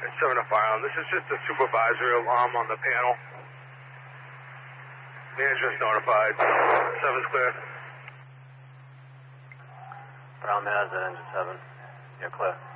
It's 7 to fire alarm. This is just a supervisory alarm on the panel. Management's notified. 7's clear. Brown has it, engine 7. You're clear.